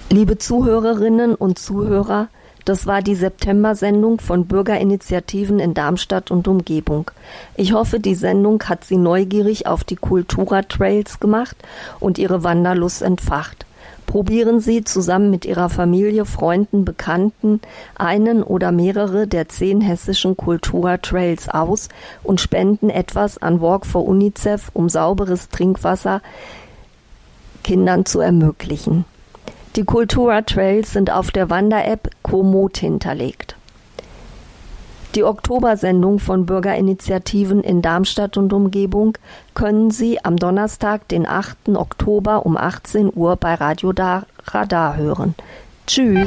Liebe Zuhörerinnen und Zuhörer, das war die September-Sendung von Bürgerinitiativen in Darmstadt und Umgebung. Ich hoffe, die Sendung hat Sie neugierig auf die Kultura-Trails gemacht und Ihre Wanderlust entfacht. Probieren Sie zusammen mit Ihrer Familie, Freunden, Bekannten einen oder mehrere der 10 hessischen Kultura-Trails aus und spenden etwas an Walk for UNICEF, um sauberes Trinkwasser Kindern zu ermöglichen. Die Kultura-Trails sind auf der Wander-App Komoot hinterlegt. Die Oktobersendung von Bürgerinitiativen in Darmstadt und Umgebung können Sie am Donnerstag, den 8. Oktober um 18 Uhr bei Radio Radar hören. Tschüss!